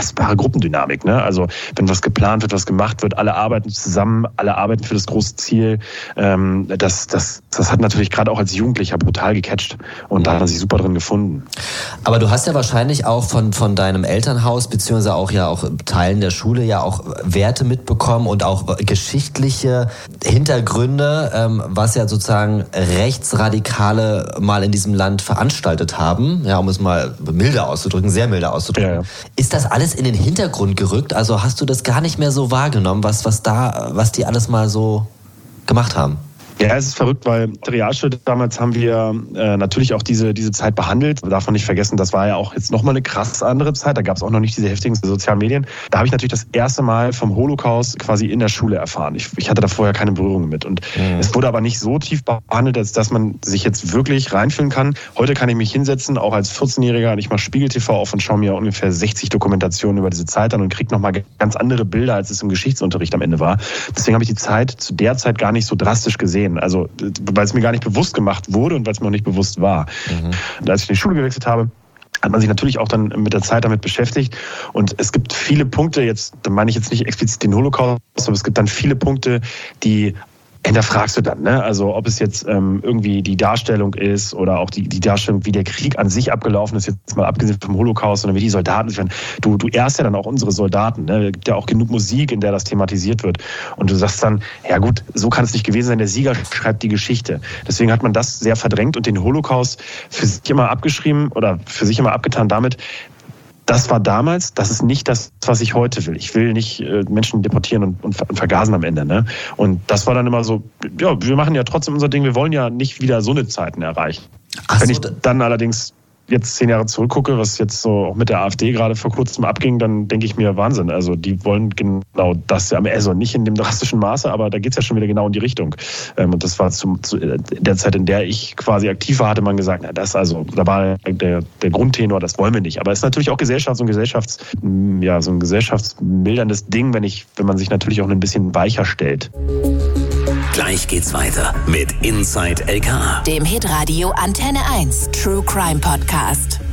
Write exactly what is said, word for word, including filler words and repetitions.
unfassbare Gruppendynamik. Ne? Also wenn was geplant wird, was gemacht wird, alle arbeiten zusammen, alle arbeiten für das große Ziel. Ähm, das, das, das hat natürlich gerade auch als Jugendlicher brutal gecatcht und da hat man sich super drin gefunden. Aber du hast ja wahrscheinlich auch von, von deinem Elternhaus beziehungsweise auch ja auch Teilen der Schule ja auch Werte mitbekommen und auch geschichtliche Hintergründe, ähm, was ja sozusagen Rechtsradikale mal in diesem Land veranstaltet haben, ja, um es mal milde auszudrücken, sehr milde auszudrücken. Ja, ja. Ist das alles in den Hintergrund gerückt? Also hast du das gar nicht mehr so wahrgenommen, was, was da, was die alles mal so gemacht haben? Ja, es ist verrückt, weil in der Realschule damals haben wir äh, natürlich auch diese diese Zeit behandelt. Man darf man nicht vergessen, das war ja auch jetzt nochmal eine krass andere Zeit. Da gab es auch noch nicht diese heftigen sozialen Medien. Da habe ich natürlich das erste Mal vom Holocaust quasi in der Schule erfahren. Ich, ich hatte da vorher keine Berührung mit. Und mhm. es wurde aber nicht so tief behandelt, als dass man sich jetzt wirklich reinfühlen kann. Heute kann ich mich hinsetzen, auch als vierzehnjähriger, und ich mache Spiegel T V auf und schaue mir ungefähr sechzig Dokumentationen über diese Zeit an und kriege nochmal ganz andere Bilder, als es im Geschichtsunterricht am Ende war. Deswegen habe ich die Zeit zu der Zeit gar nicht so drastisch gesehen. Also, weil es mir gar nicht bewusst gemacht wurde und weil es mir auch nicht bewusst war. Mhm. Und als ich in die Schule gewechselt habe, hat man sich natürlich auch dann mit der Zeit damit beschäftigt. Und es gibt viele Punkte, jetzt, da meine ich jetzt nicht explizit den Holocaust, aber es gibt dann viele Punkte, die hinterfragst du dann, ne? Also ob es jetzt ähm, irgendwie die Darstellung ist oder auch die, die Darstellung, wie der Krieg an sich abgelaufen ist, jetzt mal abgesehen vom Holocaust, sondern wie die Soldaten sind. Du, du ehrst ja dann auch unsere Soldaten, ne? Es gibt ja auch genug Musik, in der das thematisiert wird. Und du sagst dann, ja gut, so kann es nicht gewesen sein, der Sieger schreibt die Geschichte. Deswegen hat man das sehr verdrängt und den Holocaust für sich immer abgeschrieben oder für sich immer abgetan damit, das war damals, das ist nicht das, was ich heute will. Ich will nicht äh, Menschen deportieren und, und, und vergasen am Ende. Ne? Und das war dann immer so, ja, wir machen ja trotzdem unser Ding, wir wollen ja nicht wieder so eine Zeiten erreichen. Ach Wenn so, ich dann allerdings jetzt zehn Jahre zurückgucke, was jetzt so auch mit der AfD gerade vor kurzem abging, dann denke ich mir, Wahnsinn. Also die wollen genau das, also nicht in dem drastischen Maße, aber da geht es ja schon wieder genau in die Richtung. Und das war zu, zu der Zeit, in der ich quasi aktiv war, hatte man gesagt, na das also, da war der, der Grundtenor, das wollen wir nicht. Aber es ist natürlich auch Gesellschafts- und Gesellschafts, ja, so ein gesellschaftsmilderndes Ding, wenn ich, wenn man sich natürlich auch ein bisschen weicher stellt. Gleich geht's weiter mit Inside L K A, dem Hitradio Antenne eins True Crime Podcast.